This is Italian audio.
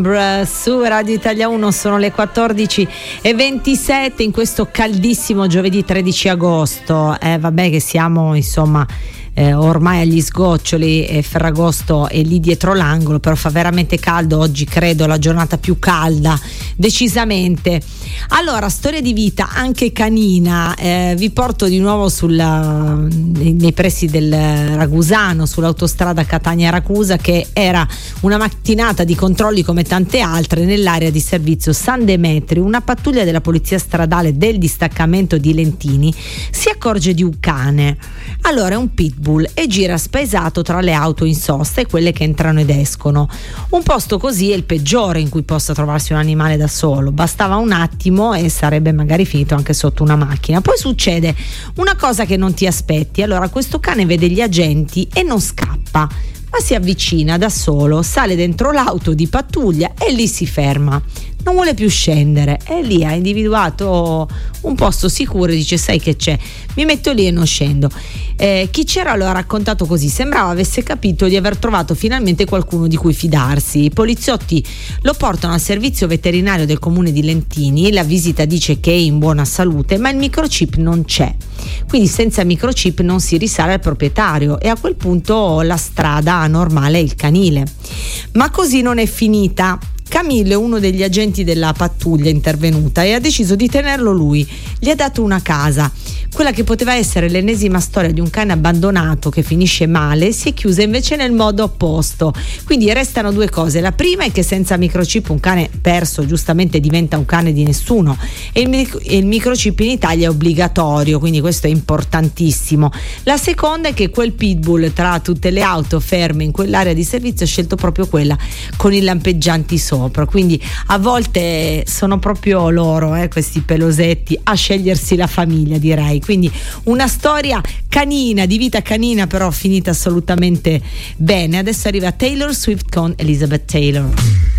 Su Radio Italia 1 sono le 14:27 in questo caldissimo giovedì 13 agosto. Vabbè che siamo insomma ormai agli sgoccioli, Ferragosto è lì dietro l'angolo, però fa veramente caldo oggi, credo la giornata più calda decisamente. Allora, storia di vita anche canina, vi porto di nuovo nei pressi del Ragusano, sull'autostrada Catania-Ragusa, che era una mattinata di controlli come tante altre nell'area di servizio San Demetrio. Una pattuglia della polizia stradale del distaccamento di Lentini si accorge di un cane. Allora è un pitbull e gira spaesato tra le auto in sosta e quelle che entrano ed escono. Un posto così è il peggiore in cui possa trovarsi un animale da solo, bastava un attimo e sarebbe magari finito anche sotto una macchina. Poi succede una cosa che non ti aspetti. Allora questo cane vede gli agenti e non scappa, ma si avvicina da solo, sale dentro l'auto di pattuglia e lì si ferma. Non vuole più scendere e lì ha individuato un posto sicuro e dice: sai che c'è, mi metto lì e non scendo. Chi c'era lo ha raccontato così: sembrava avesse capito di aver trovato finalmente qualcuno di cui fidarsi. I poliziotti lo portano al servizio veterinario del comune di Lentini, la visita dice che è in buona salute, ma il microchip non c'è, quindi senza microchip non si risale al proprietario e a quel punto la strada normale è il canile. Ma così non è finita. Camillo è uno degli agenti della pattuglia intervenuta e ha deciso di tenerlo lui. Gli ha dato una casa. Quella che poteva essere l'ennesima storia di un cane abbandonato che finisce male si è chiusa invece nel modo opposto. Quindi restano due cose. La prima è che senza microchip un cane perso giustamente diventa un cane di nessuno e il microchip in Italia è obbligatorio, quindi questo è importantissimo. La seconda è che quel pitbull, tra tutte le auto ferme in quell'area di servizio, ha scelto proprio quella con i lampeggianti sopra. Quindi a volte sono proprio loro, questi pelosetti, a scegliersi la famiglia, direi. Quindi una storia canina, di vita canina, però finita assolutamente bene. Adesso arriva Taylor Swift con Elizabeth Taylor.